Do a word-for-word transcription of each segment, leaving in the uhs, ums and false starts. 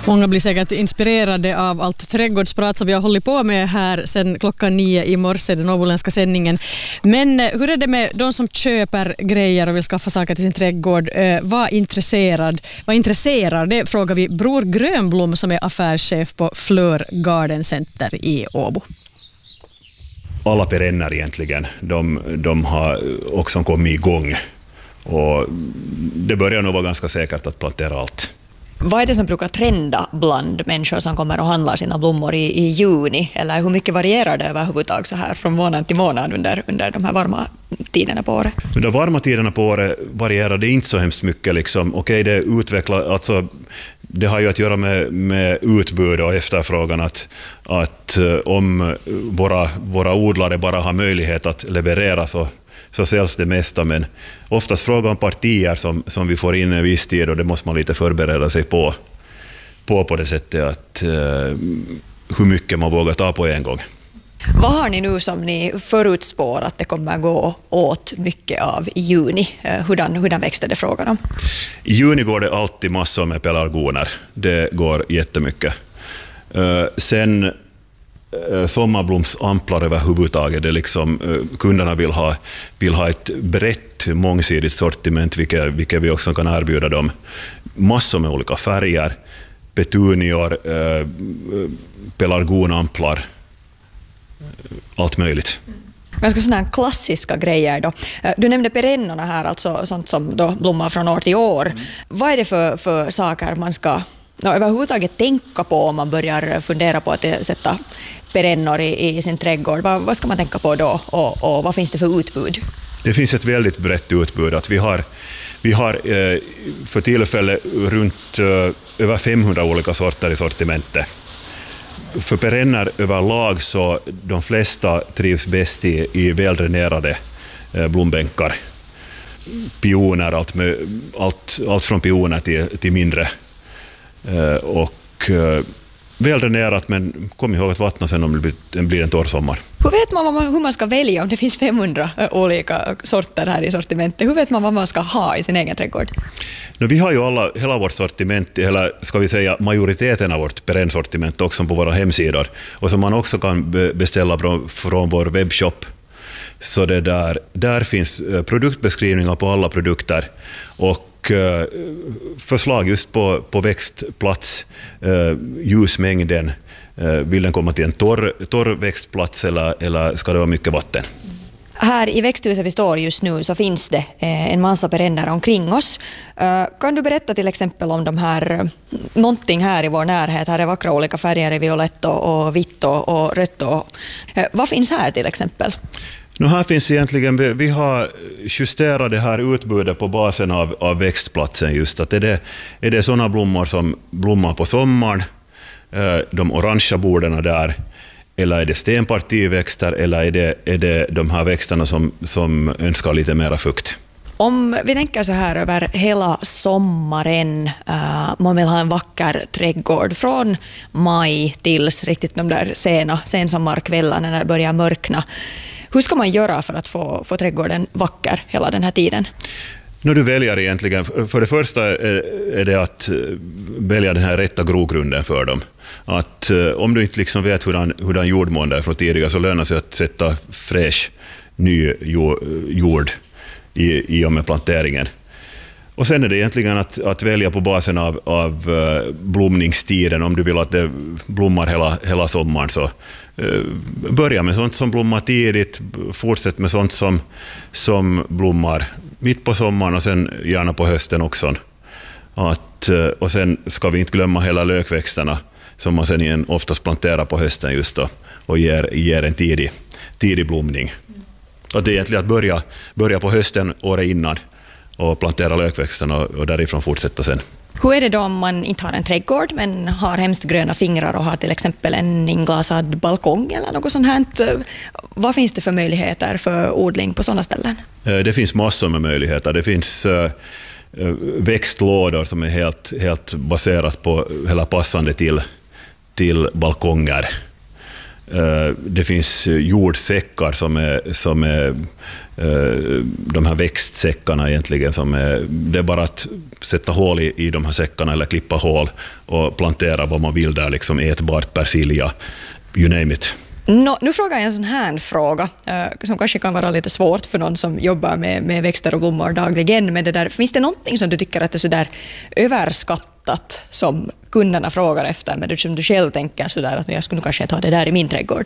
Många blir säkert inspirerade av allt trädgårdsprat som vi har hållit på med här sedan klockan nio i morse, den åboländska sändningen. Men hur är det med de som köper grejer och vill skaffa saker till sin trädgård? Var intresserad, var intresserad, det frågar vi Bror Grönblom som är affärschef på Fleur Garden Center i Åbo. Alla perenner egentligen, de, de har också kommit igång och det börjar nog vara ganska säkert att plantera allt. Vad är det som brukar trenda bland människor som kommer och handlar sina blommor i, i juni? Eller hur mycket varierar det överhuvudtaget så här från månad till månad under, under de här varma tiderna på året? Under varma tiderna på året varierar det inte så hemskt mycket. Liksom. Okej, det utvecklar, alltså, det har ju att göra med, med utbud och efterfrågan. Att, att om våra, våra odlare bara har möjlighet att leverera så så säljs det mesta, men oftast fråga om partier som, som vi får in en viss tid och det måste man lite förbereda sig på på, på det sättet att uh, hur mycket man vågar ta på en gång. Vad har ni nu som ni förutspår att det kommer gå åt mycket av i juni? Hurdan, hurdan växt är det frågan om? I juni går det alltid massor med pelargoner. Det går jättemycket. Uh, sen sommarblomsamplar överhuvudtaget. Det är liksom, kunderna vill ha, vill ha ett brett, mångsidigt sortiment, vilket, vilket vi också kan erbjuda dem. Massor med olika färger, petunior, eh, pelargonamplar, allt möjligt. Ganska sådana klassiska grejer då. Du nämnde perennorna här, alltså sånt som då blommar från år till år. Mm. Vad är det för, för saker man ska no, överhuvudtaget tänka på om man börjar fundera på att sätta perennor i, i sin trädgård? Vad, vad ska man tänka på då och, och vad finns det för utbud? Det finns ett väldigt brett utbud. Att vi har, vi har eh, för tillfället runt eh, över femhundra olika sorter i sortimentet. För perenner överlag så de flesta trivs bäst i, i väldränerade eh, blombänkar. Pioner, allt, med, allt, allt från pioner till, till mindre. Uh, och uh, väldränerat, men kom ihåg att vattna sen om det blir, det blir en torr sommar. Hur vet man, man hur man ska välja om det finns femhundra olika sorter här i sortimentet? Hur vet man vad man ska ha i sin egen trädgård? No, vi har ju alla, hela vårt sortiment, eller ska vi säga majoriteten av vårt perennsortiment också på våra hemsidor och som man också kan beställa från, från vår webbshop. Så det där, där finns produktbeskrivningar på alla produkter och förslag just på, på växtplats, ljusmängden, vill den komma till en torr, torr växtplats eller, eller ska det vara mycket vatten? Här i växthuset vi står just nu så finns det en massa perenner omkring oss. Kan du berätta till exempel om de här, någonting här i vår närhet? Här är vackra olika färger i violett och, och vitt och, och rött. Och, vad finns här till exempel? Nu här finns egentligen, vi har justerat det här utbudet på basen av, av växtplatsen just att är det, är det sådana blommor som blommar på sommaren, de orangea borden där, eller är det stenpartiväxter eller är det, är det de här växterna som, som önskar lite mera fukt? Om vi tänker så här över hela sommaren, uh, man vill ha en vacker trädgård från maj tills riktigt de där sena sensommarkvällarna när det börjar mörkna. Hur ska man göra för att få, få trädgården vacker hela den här tiden? När du väljer egentligen, för det första är det att välja den här rätta grogrunden för dem. Att om du inte liksom vet hurdan, hurdan jordmån är från tidigare så lönar sig att sätta fräsch ny jord i, i och med planteringen. Och sen är det egentligen att, att välja på basen av, av blomningstiden. Om du vill att det blommar hela, hela sommaren så uh, börja med sånt som blommar tidigt, fortsätt med sånt som, som blommar mitt på sommaren och sen gärna på hösten också. Att, uh, och sen ska vi inte glömma hela lökväxterna som man sen igen oftast planterar på hösten just då och ger, ger en tidig, tidig blomning. Att det är egentligen att börja, börja på hösten året innan och plantera lökväxterna och, och därifrån fortsätta sen. Hur är det då om man inte har en trädgård men har hemskt gröna fingrar och har till exempel en inglasad balkong eller något sånt här? Vad finns det för möjligheter för odling på sådana ställen? Det finns massor med möjligheter. Det finns äh, växtlådor som är helt, helt baserat på, eller passande till, till balkonger. Det finns jordsäckar som är, som är de här växtsäckarna egentligen. Som är, det är bara att sätta hål i, i de här säckarna eller klippa hål och plantera vad man vill där, liksom ätbart persilja, you name it. No, nu frågar jag en sån här fråga uh, som kanske kan vara lite svårt för någon som jobbar med, med växter och blommor dagligen. Men det där, finns det någonting som du tycker att det är så där överskattat som kunderna frågar efter, men som du själv tänker så där att jag skulle kanske ta det där i min trädgård?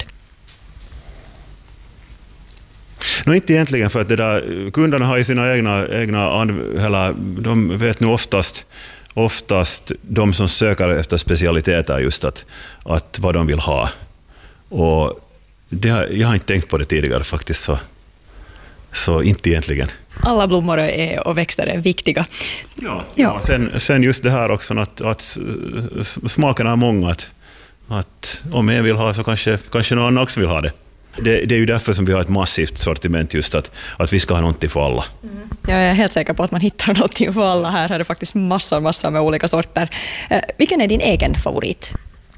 No, inte egentligen, för att det där, kunderna har ju sina egna, egna eller, de vet nu oftast oftast de som söker efter specialiteter just att, att vad de vill ha. Och det har, jag har inte tänkt på det tidigare faktiskt, så, så inte egentligen. Alla blommor är, och växter är viktiga. Ja, ja. Sen, sen just det här också att, att smakerna är många. Att, att om en vill ha så kanske, kanske någon annan också vill ha det. det. Det är ju därför som vi har ett massivt sortiment, just att, att vi ska ha någonting för alla. Mm. Jag är helt säker på att man hittar någonting för alla här. Här är det faktiskt massor, massor med olika sorter. Uh, vilken är din egen favorit?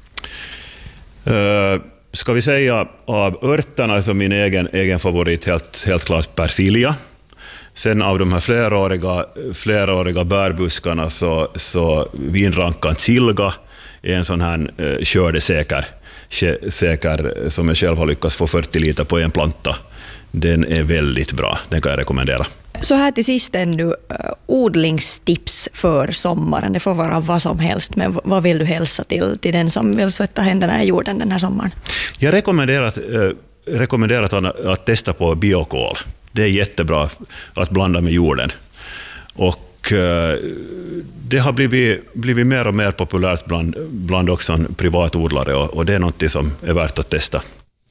Uh, Ska vi säga av örterna som min egen, egen favorit helt, helt klart persilja. Sen av de här fleråriga, fleråriga bärbuskarna så, så vinrankan silga är en sån här eh, skördesäker säker, som jag själv har lyckats få fyrtio liter på en planta. Den är väldigt bra, den kan jag rekommendera. Så här till sist ännu, uh, odlingstips för sommaren. Det får vara vad som helst, men vad vill du hälsa till, till den som vill sätta händerna i jorden den här sommaren? Jag rekommenderar att, uh, rekommenderar att, att testa på biokol. Det är jättebra att blanda med jorden. Och uh, det har blivit, blivit mer och mer populärt bland, bland också privatodlare, och, och det är något som är värt att testa.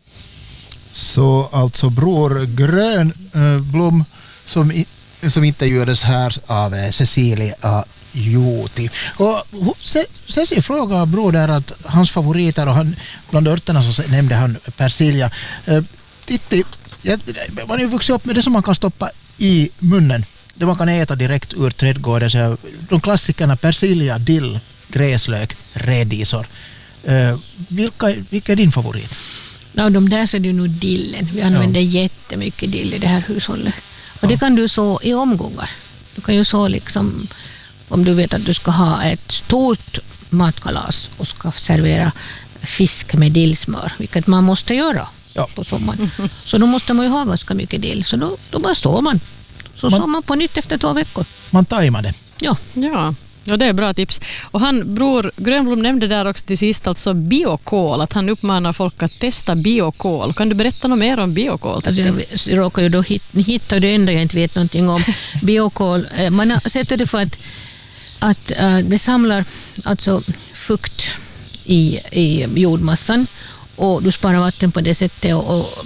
Så alltså Bror Grönblom som, i, som intervjuades här av Cecilia Juuti. Och Cecilia frågade Bror där att hans favoriter, och han, bland örterna så nämnde han persilja. Titti, man är ju vuxit upp med det som man kan stoppa i munnen. Det man kan äta direkt ur trädgården. Så de klassikerna persilja, dill, gräslök, rädisor. Vilka, vilka är din favorit? Av de där så är det ju nog dillen. Vi använder ja. jättemycket dill i det här hushållet. Och ja. det kan du så i omgångar. Du kan ju så liksom, om du vet att du ska ha ett stort matkalas och ska servera fisk med dillsmör, vilket man måste göra ja. på sommaren. Så då måste man ju ha ganska mycket dill. Så då, då bara står man. Så man, står man på nytt efter två veckor. Man tajmar det. Ja. Ja. Ja, det är bra tips. Och han, Bror Grönblom, nämnde där också till sist alltså biokol, att han uppmanar folk att testa biokol. Kan du berätta något mer om biokol? Alltså, jag råkar ju då hitta det enda jag inte vet någonting om. Biokol, man har sett det för att, att uh, det samlar alltså fukt i, i jordmassan, och du sparar vatten på det sättet, och, och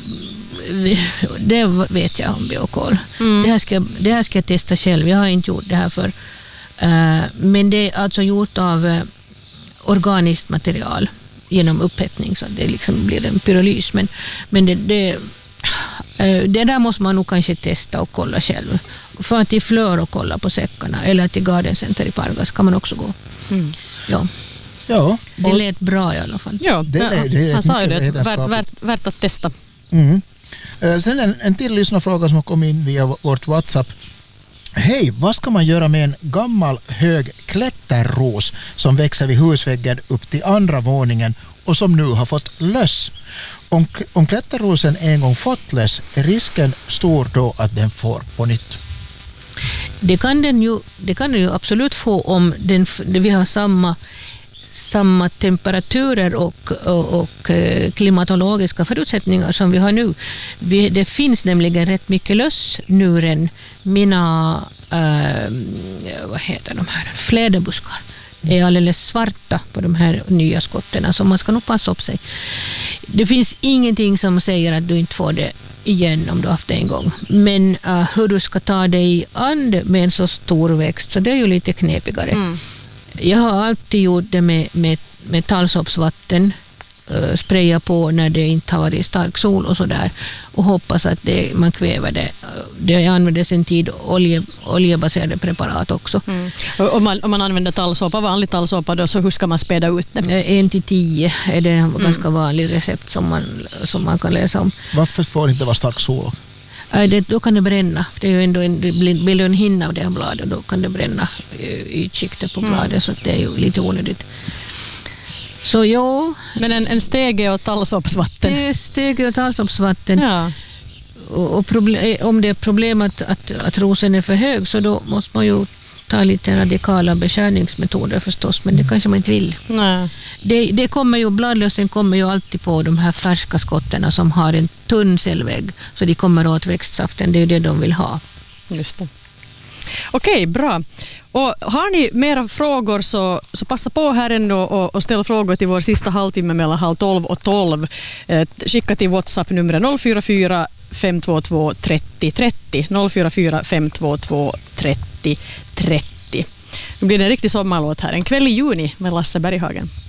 det vet jag om biokol. Mm. Det, här ska, det här ska jag testa själv. Jag har inte gjort det här för. Uh, men det är alltså gjort av uh, organiskt material genom upphettning, så det liksom blir en pyrolys. Men, men det, det, uh, det där måste man nog kanske testa och kolla själv. För att i Flör och kolla på säckarna, eller till Garden Center i Pargas kan man också gå. Mm. Ja. Ja, det lät bra i alla fall. Ja, det, det, det, han sa ju det, värt, värt, värt att testa. Mm. Uh, sen en, en till lyssnarfråga som har kommit in via vårt WhatsApp. Hej, vad ska man göra med en gammal hög klätterros som växer vid husväggen upp till andra våningen och som nu har fått löss? Om, om klätterrosen en gång fått löss, är risken stor då att den får på nytt? Det kan den ju, det kan den ju absolut få om den, vi har samma samma temperaturer och, och, och klimatologiska förutsättningar som vi har nu. Vi, det finns nämligen rätt mycket lössnuren. Mina äh, vad heter de här? Fläderbuskar är alldeles svarta på de här nya skotterna, så man ska nog passa upp sig. Det finns ingenting som säger att du inte får det igen om du har haft det en gång. Men äh, hur du ska ta dig an med en så stor växt, så det är ju lite knepigare. Mm. Jag har alltid gjort det med, med, med tallsoppsvatten uh, spraya på när det inte har varit stark sol och sådär. Och hoppas att det, man kväver det. Det användes en tid olje, oljebaserade preparat också. Mm. Och om, man, om man använder tallsåpa, vanlig tallsåpa, då, så hur ska man späda ut det? En till tio är det mm. ganska vanlig recept som man, som man kan läsa om. Varför får det inte vara stark sol? Det, då kan det bränna. Det är ju ändå en, det blir en hinna av det här bladet. Då kan det bränna ytskiktet på bladet. Mm. Så det är ju lite onödigt. Så ja. Men en, en stege och tallsåpsvatten? Det är stege och tallsåpsvatten. Ja. Och, och problem, om det är problem att, att, att rosen är för hög, så då måste man ju ta lite radikala beskärningsmetoder förstås, men det kanske man inte vill. Nej. Det, det kommer ju, bladlösen kommer ju alltid på de här färska skotterna som har en tunn cellvägg, så de kommer åt växtsaften, det är ju det de vill ha. Just det. Okej, bra. Och har ni mera frågor så, så passa på här ändå och, och ställ frågor till vår sista halvtimme mellan halv tolv och tolv. Eh, skicka till WhatsApp nummer noll fyra fyra fem två två trettio trettio noll fyra fyra fem två två trettio trettio. Nu blir det en riktig sommarlåt här. En kväll i juni med Lasse Berghagen.